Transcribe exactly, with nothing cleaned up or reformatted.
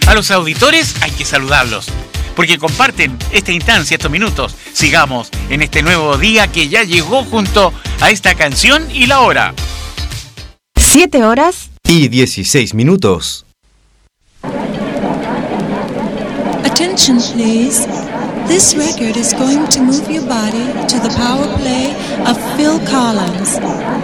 A los auditores hay que saludarlos, porque comparten esta instancia, estos minutos. Sigamos en este nuevo día que ya llegó junto a esta canción y la hora. Siete horas y dieciséis minutos. Attention please. This record is going to move your body to the power play of Phil Collins.